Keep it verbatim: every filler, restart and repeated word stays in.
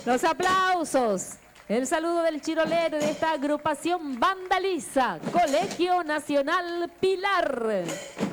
Los aplausos. El saludo del chirolero de esta agrupación Vandaliza, Colegio Nacional Pilar.